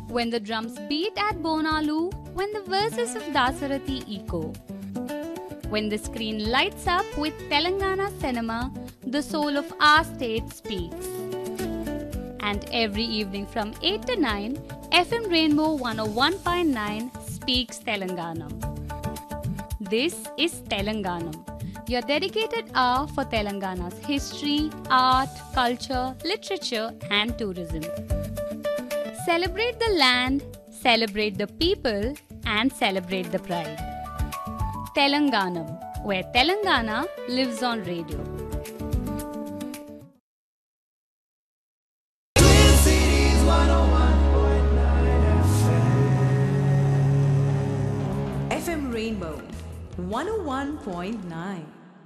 when the drums beat at Bonalu, when the verses of Dasarathi echo, when the screen lights up with Telangana cinema, the soul of our state speaks. And every evening from 8 to 9, FM Rainbow 101.9 speaks Telanganam. This is Telanganam, your dedicated hour for Telangana's history, art, culture, literature and tourism. Celebrate the land, celebrate the people and celebrate the pride. Telanganam, where Telangana lives on radio. FM Rainbow 101.9.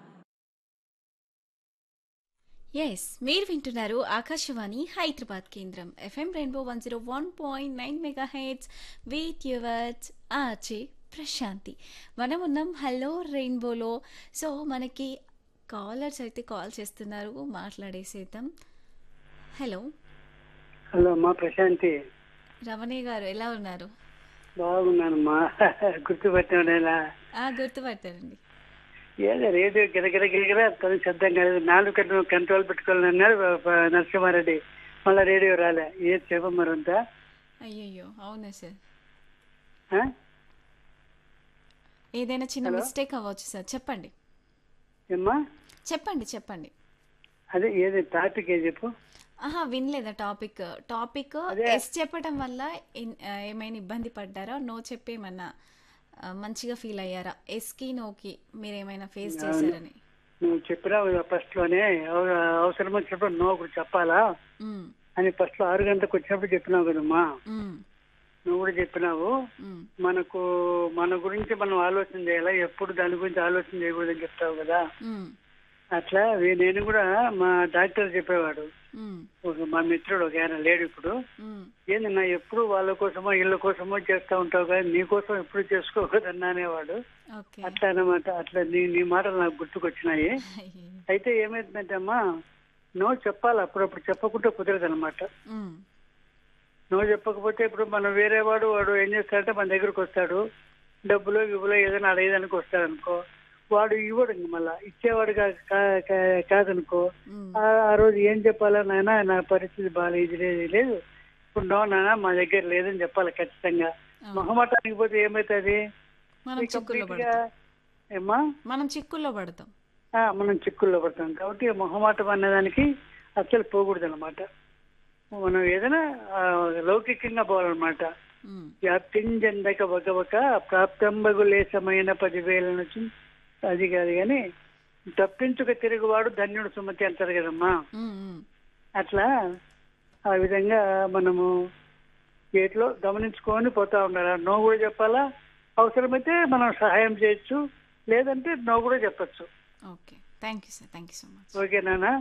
Yes మీరు వింటున్నారు ఆకాశవాణి హైదరాబాద్ కేంద్రం FM rainbow 101.9 mega heads with yours RJ Prashanti. మనం ఉన్నాం hello రెయిన్బోలో. So మనకి callers అయితే call చేస్తున్నారు, మాట్లాడేసేద్దాం. Hello hello అమ్మా ప్రశాంతి. రమణయ్య గారు ఎలా ఉన్నారు? బాగున్నానమ్మా. గుర్తుపట్టాడేలా? గుర్తుపట్టారండి. ఏదో రేడియో గిరగిర గిరగిర తను శబ్దం కాలేదు. 4 కంట్రోల్ పెట్టుకోవాలన్నారు నరసింహారెడ్డి. మళ్ళీ రేడియో రాలే. ఏది చెప్పమరంతా? అయ్యయ్యో అవునా సార్? ఏదైనా చిన్న మిస్టేక్ అవ్వచ్చు సార్, చెప్పండి. ఏమ్మా చెప్పండి. అదే ఏది టాపిక్ ఏది చెప్పు. వినలేదా టాపిక్ ఎస్ చెప్పడం వల్ల ఏమైనా ఇబ్బంది పడ్డారా? నో చెప్పి ఏమన్నా మంచిగా ఫీల్ అయ్యారా? ఎస్కి నోకి మీరు ఏమైనా ఫేస్ చేశారని? నువ్వు చెప్పినావు ఫస్ట్ లోనే, అవసరం వచ్చినప్పుడు నో కూడా చెప్పాలా అని ఫస్ట్ లో 6 గంటలకు వచ్చినప్పుడు చెప్పినావు కదమ్మా. నువ్వు కూడా చెప్పినావు మన గురించి మనం ఆలోచన చేయాలా, ఎప్పుడు దాని గురించి ఆలోచన చేయకూడదని చెప్తావు కదా. అట్లా నేను కూడా మా డాక్టర్ చెప్పేవాడు, మా మిత్రుడు ఒక ఆయన లేడు ఇప్పుడు, ఏందన్నా ఎప్పుడు వాళ్ళ కోసమో ఇళ్ళ కోసమో చేస్తా ఉంటావు కానీ నీ కోసం ఎప్పుడు చేసుకోకూడదన్నా అనేవాడు. అట్లా అన్నమాట. అట్లా నీ మాటలు నాకు గుర్తుకొచ్చినాయి. అయితే ఏమైందంటే అమ్మా, నో చెప్పాలి, అప్పుడప్పుడు చెప్పకుంటే కుదరదు అనమాట. నో చెప్పకపోతే ఇప్పుడు మనం వేరే వాడు ఏం చేస్తాడంటే మన దగ్గరకు వస్తాడు, డబ్బులో ఏదైనా అడగదానికి వస్తాడు అనుకో, వాడు ఇవ్వడు. మళ్ళా ఇచ్చేవాడు కాదనుకో, ఆ రోజు ఏం చెప్పాలా, నాయన నా పరిస్థితి బాగాలేదు, లేదు ఇప్పుడు నో నాన్న మా దగ్గర లేదని చెప్పాలి ఖచ్చితంగా. మొహమాటానికి పోతే ఏమైతుంది, ఏమ్మా మనం చిక్కుల్లో పడతాం. కాబట్టి మొహమాటం అన్నదానికి అసలు పోకూడదు అనమాట. మనం ఏదైనా లౌకికంగా పోవాలన్నమాట. వ్యాప్తింజందక ఒక ప్రాప్తంబగు లేసమైన 10,000 నుంచి అది కాదు కానీ తప్పించుక తిరుగువాడు ధన్యుడు సుమతి అంటారు కదమ్మా. అట్లా ఆ విధంగా మనము గేట్లో గమనించుకొని పోతా ఉండాలి. నో కూడా చెప్పాలా, అవసరమైతే మనం సహాయం చేయొచ్చు, లేదంటే నో కూడా చెప్పచ్చు. Okay, thank you sir, thank you so much. ఓకేనా?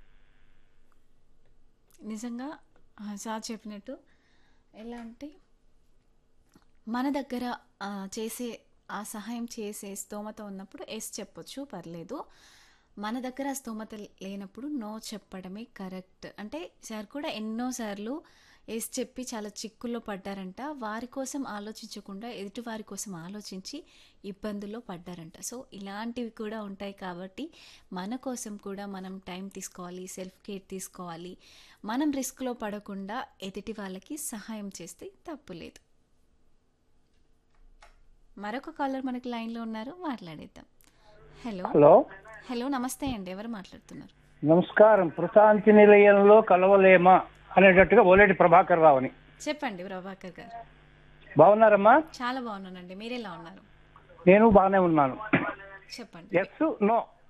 నిజంగా సార్ చెప్పినట్టు ఎలా అంటే మన దగ్గర చేసే ఆ సహాయం చేసే స్తోమత ఉన్నప్పుడు ఎస్ చెప్పొచ్చు, పర్లేదు. మన దగ్గర ఆ స్తోమత లేనప్పుడు నో చెప్పడమే కరెక్ట్. అంటే సార్ కూడా ఎన్నోసార్లు ఎస్ చెప్పి చాలా చిక్కుల్లో పడ్డారంట. వారి కోసం ఆలోచించకుండా ఎదుటి వారి కోసం ఆలోచించి ఇబ్బందుల్లో పడ్డారంట. సో ఇలాంటివి కూడా ఉంటాయి కాబట్టి మన కోసం కూడా మనం టైం తీసుకోవాలి, సెల్ఫ్ కేర్ తీసుకోవాలి. మనం రిస్క్లో పడకుండా ఎదుటి వాళ్ళకి సహాయం చేస్తే తప్పు లేదు. మరొక కాలర్ మనకి లైన్లో ఉన్నారు, మాట్లాడేద్దాం. హలో నమస్తే అండి, ఎవరు మాట్లాడుతున్నారు? నమస్కారం. ప్రశాంతి నిలయంలో కలవలేమా అనేటట్టుగా ఓలేటి ప్రభాకర్ రావుని. చెప్పండి ప్రభాకర్ గారు. బాగున్నారమ్మా? చాలా బాగున్నానండి, మీరెలా ఉన్నారు? నేను బాగానే ఉన్నాను. చెప్పండి. Yes no